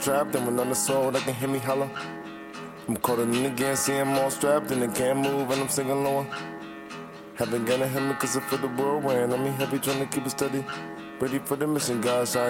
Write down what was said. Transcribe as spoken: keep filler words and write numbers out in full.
Trapped and when on the soul, they can hear me holler. I'm colder than again, see I'm all strapped and they can't move and I'm singing lower. Haven't gonna hit me cause I feel the whirlwind. I'm happy trying to keep it steady. Ready for the mission, God shine.